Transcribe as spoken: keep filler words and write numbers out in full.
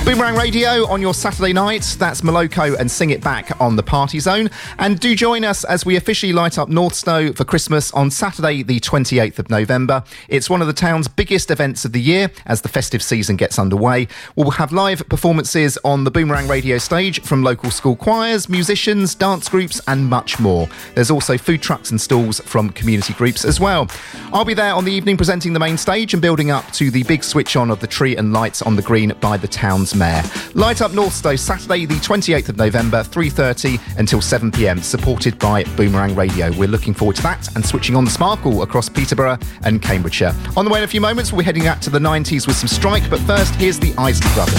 Boomerang Radio on your Saturday night. That's Moloko and Sing It Back on the Party Zone. And do join us as we officially light up Northstowe for Christmas on Saturday the twenty-eighth of November. It's one of the town's biggest events of the year as the festive season gets underway. We'll have live performances on the Boomerang Radio stage from local school choirs, musicians, dance groups and much more. There's also food trucks and stalls from community groups as well. I'll be there on the evening presenting the main stage and building up to the big switch on of the tree and lights on the green by the town's mayor. Light Up Northstowe, Saturday the twenty-eighth of November, three thirty until seven p m, supported by Boomerang Radio. We're looking forward to that and switching on the sparkle across Peterborough and Cambridgeshire. On the way in a few moments, we'll be heading back to the nineties with some Strike, but first, here's the Isley Brothers.